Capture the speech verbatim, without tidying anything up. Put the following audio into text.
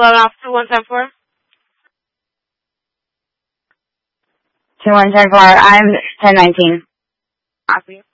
eleven off two one ten four. two one ten four, I'm ten nineteen. Copy.